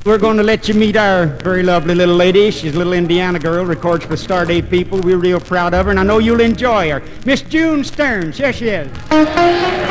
We're going to let you meet our very lovely little lady. She's a little Indiana girl, records for Stardate People. We're real proud of her, and I know you'll enjoy her. Miss June Stearns, here she is.